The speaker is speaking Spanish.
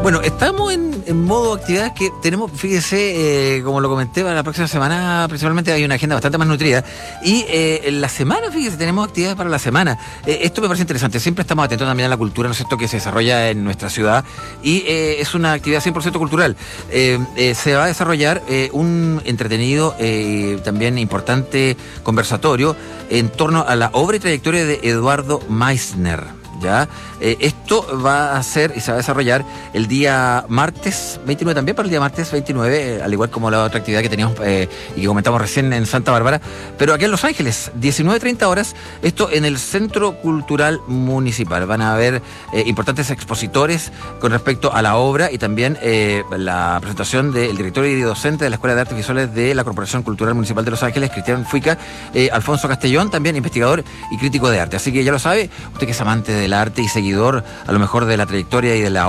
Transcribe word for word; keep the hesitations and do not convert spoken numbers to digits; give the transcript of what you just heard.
Bueno, estamos en, en modo actividades que tenemos, fíjese, eh, como lo comenté, para la próxima semana principalmente hay una agenda bastante más nutrida. Y eh, en la semana, fíjese, tenemos actividades para la semana. Eh, esto me parece interesante. Siempre estamos atentos también a la cultura, ¿no es cierto?, que se desarrolla en nuestra ciudad. Y eh, es una actividad cien por ciento cultural. Eh, eh, se va a desarrollar eh, un entretenido, eh, también importante conversatorio en torno a la obra y trayectoria de Eduardo Meissner. ¿Ya? Eh, esto va a ser y se va a desarrollar el día martes veintinueve, también para el día martes veintinueve, eh, al igual como la otra actividad que teníamos eh, y que comentamos recién en Santa Bárbara, pero aquí en Los Ángeles, diecinueve treinta horas, esto en el Centro Cultural Municipal. Van a haber eh, importantes expositores con respecto a la obra y también eh, la presentación del director y docente de la Escuela de Artes Visuales de la Corporación Cultural Municipal de Los Ángeles, Cristian Fuica, eh, Alfonso Castellón, también investigador y crítico de arte. Así que ya lo sabe, usted que es amante de del arte y seguidor a lo mejor de la trayectoria y de la